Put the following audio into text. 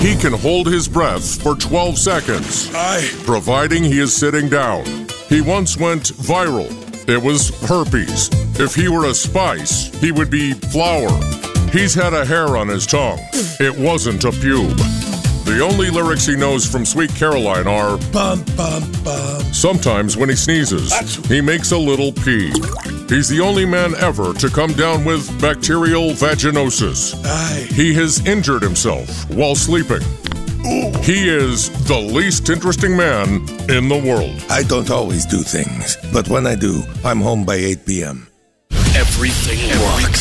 He can hold his breath for 12 seconds, providing he is sitting down. He once went viral. It was herpes. If he were a spice, he would be flour. He's had a hair on his tongue. It wasn't a pube. The only lyrics he knows from Sweet Caroline are bum, bum, bum. Sometimes when he sneezes, he makes a little pee. He's the only man ever to come down with bacterial vaginosis. He has injured himself while sleeping. He is the least interesting man in the world. I don't always do things, but when I do, I'm home by 8 p.m. Everything rocks.